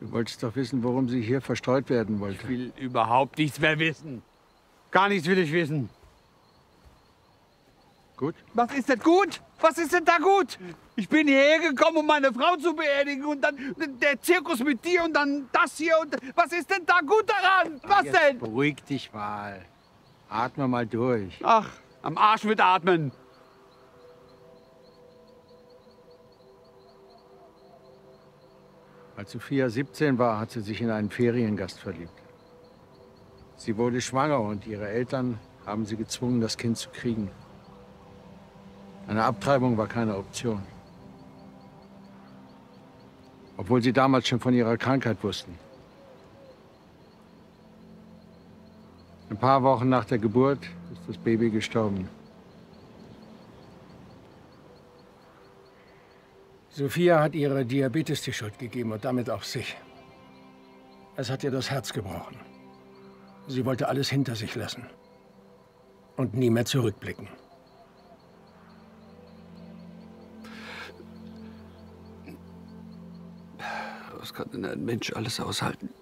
Du wolltest doch wissen, warum sie hier verstreut werden wollte. Ich will überhaupt nichts mehr wissen. Gar nichts will ich wissen. Gut? Was ist denn gut? Was ist denn da gut? Ich bin hierher gekommen, um meine Frau zu beerdigen und dann der Zirkus mit dir und dann das hier und was ist denn da gut daran? Was Jetzt denn? beruhig dich mal. Atme mal durch. Ach, am Arsch mit atmen. Als Sophia 17 war, hat sie sich in einen Feriengast verliebt. Sie wurde schwanger und ihre Eltern haben sie gezwungen, das Kind zu kriegen. Eine Abtreibung war keine Option. Obwohl sie damals schon von ihrer Krankheit wussten. Ein paar Wochen nach der Geburt ist das Baby gestorben. Sophia hat ihrer Diabetes die Schuld gegeben und damit auch sich. Es hat ihr das Herz gebrochen. Sie wollte alles hinter sich lassen. Und nie mehr zurückblicken. Was kann denn ein Mensch alles aushalten?